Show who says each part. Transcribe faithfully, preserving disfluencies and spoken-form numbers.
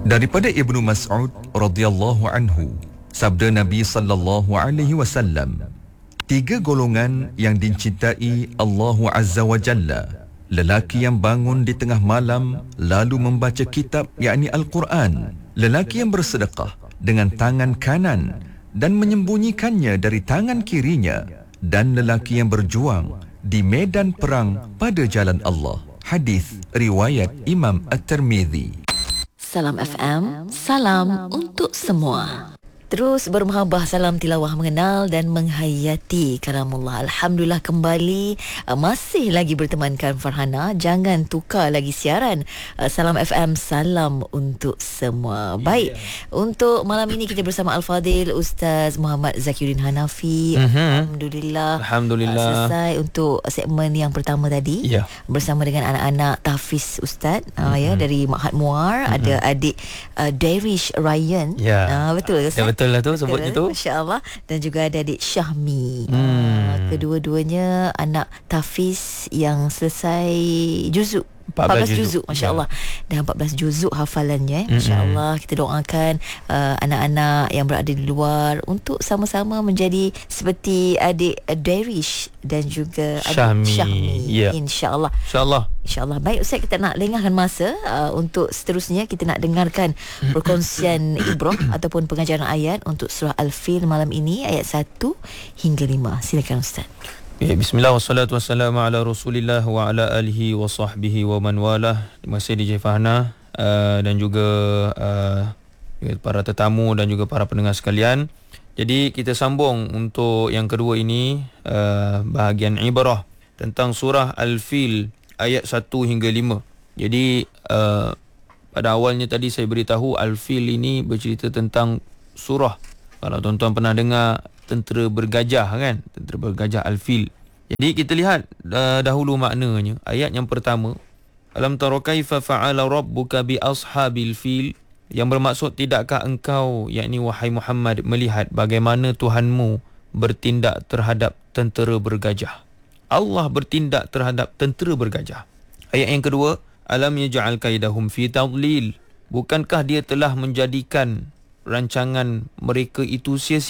Speaker 1: Daripada Ibnu Mas'ud radhiyallahu anhu, sabda Nabi sallallahu alaihi wasallam, tiga golongan yang dicintai Allah Azza wa Jalla: lelaki yang bangun di tengah malam lalu membaca kitab yakni Al-Quran, lelaki yang bersedekah dengan tangan kanan dan menyembunyikannya dari tangan kirinya, dan lelaki yang berjuang di medan perang pada jalan Allah. Hadis riwayat Imam At-Tirmizi.
Speaker 2: Salam F M, salam untuk semua. Terus bermuhabah, salam tilawah, mengenal dan menghayati kalamullah. Alhamdulillah kembali uh, masih lagi bertemankan Farhana. Jangan tukar lagi siaran. uh, Salam F M, salam untuk semua. Baik, yeah. Untuk malam ini kita bersama Al-Fadil Ustaz Muhammad Zakiuddin Hanafi. mm-hmm. Alhamdulillah
Speaker 3: Alhamdulillah
Speaker 2: uh, selesai untuk segmen yang pertama tadi, yeah. Bersama dengan anak-anak tahfiz Ustaz, uh, mm-hmm. ya, dari Ma'had Muar. mm-hmm. Ada adik uh, Darish Ryan, yeah. uh, Betul ke Ustaz?
Speaker 3: Ya, betul lah tu sebutnya tu.
Speaker 2: Masya-Allah. Dan juga ada adik Syahmi.
Speaker 3: Hmm.
Speaker 2: Uh, kedua-duanya anak tahfiz yang selesai juzuk. empat belas juzuk, masya-Allah. Dan empat belas juzuk hafalannya, eh. Insya-Allah kita doakan uh, anak-anak yang berada di luar untuk sama-sama menjadi seperti adik uh, Darish dan juga adik
Speaker 3: Syahmi,
Speaker 2: Syahmi.
Speaker 3: Yeah.
Speaker 2: Insya-Allah.
Speaker 3: Insya-Allah.
Speaker 2: InsyaAllah. Baik Ustaz, kita nak lengahkan masa uh, untuk seterusnya kita nak dengarkan perkongsian ibrah ataupun pengajaran ayat untuk surah Al-Fil malam ini, ayat satu hingga lima. Silakan Ustaz.
Speaker 3: Ya, bismillah, wassalatu wassalamu ala rasulillah wa ala alihi wa sahbihi wa man walah. Terima kasih D J Fahna uh, dan juga uh, para tetamu dan juga para pendengar sekalian. Jadi kita sambung untuk yang kedua ini, uh, bahagian ibrah tentang surah Al-Fil ayat satu hingga lima. Jadi uh, pada awalnya tadi saya beritahu Al-Fil ini bercerita tentang surah. Kalau tuan-tuan pernah dengar tentera bergajah kan, tentera bergajah Al-Fil. Jadi kita lihat uh, dahulu maknanya. Ayat yang pertama, alam tara kaifa fa'ala rabbuka bi ashabil fil, yang bermaksud tidakkah engkau, yakni wahai Muhammad, melihat bagaimana Tuhanmu bertindak terhadap tentera bergajah. Allah bertindak terhadap tentera bergajah. Ayat yang kedua, alam yaj'al kaidahum fi tadlil, bukankah dia telah menjadikan rancangan mereka itu sia-sia